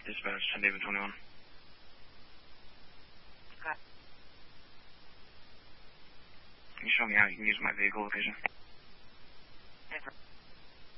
Dispatch, 10 David 21. Okay. Can you show me how you can use my vehicle location? Different.